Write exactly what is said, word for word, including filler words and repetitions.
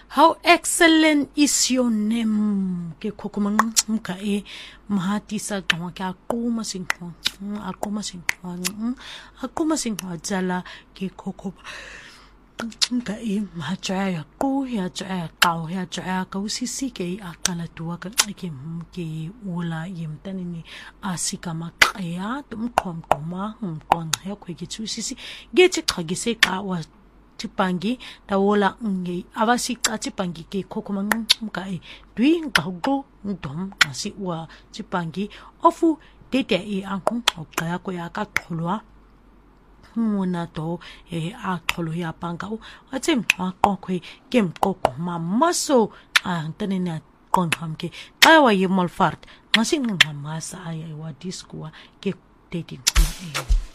How excellent is your name? Ke kokumang mka e mahati sa kama ke akuma singkwa akuma singkwa akuma singkwa jala ke kokum mka e mahajaya ko ya jaya kau ya jaya kau sisi ke akala tua ke ke ke ula yim tanini asika makaya tum kom koma hum kon he ko ke tu sisi ge che khagi se ka wa Chipangi tawola ngi avasi ka chipangi ke kokomang mkai dui ngago ndom asi wa chipangi ofu dete e ankung okaya ko ya ka tholwa muna to e a tholo ya panga o atsim ma ko khoi kem ko ko ma maso a tanina kon hamke tawa yemol fart masin ngama sa ay wa diskua ke dating